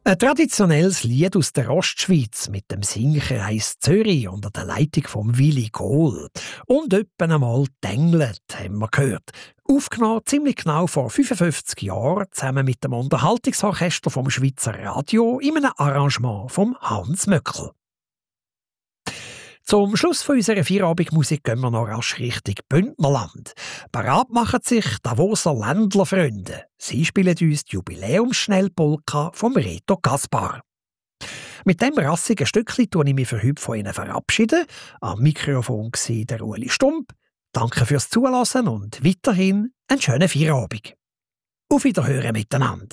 Ein traditionelles Lied aus der Ostschweiz mit dem Singkreis Zürich unter der Leitung von Willi Kohl. Und etwa einmal «Denglet» haben wir gehört. Aufgenommen ziemlich genau vor 55 Jahren zusammen mit dem Unterhaltungsorchester vom Schweizer Radio in einem Arrangement von Hans Möckel. Zum Schluss von unserer Feierabendmusik gehen wir noch rasch Richtung Bündnerland. Parat machen sich Davoser Ländlerfreunde. Sie spielen uns die Jubiläumsschnellpolka vom Reto Gaspar. Mit dem rassigen Stückchen tue ich mich für heute von Ihnen verabschieden. Am Mikrofon war der Ueli Stump. Danke fürs Zuhören und weiterhin einen schönen Feierabend. Auf Wiederhören miteinander.